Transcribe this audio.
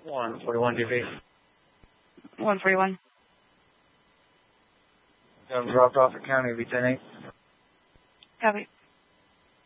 141 DV. 141. Got dropped off at County V10-8. Copy.